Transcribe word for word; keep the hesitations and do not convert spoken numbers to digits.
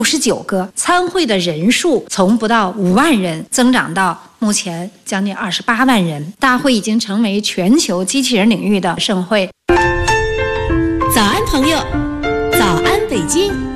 五十九个，参会的人数从不到五万人增长到目前将近二十八万人。大会已经成为全球机器人领域的盛会。 早安，朋友！早安，北京！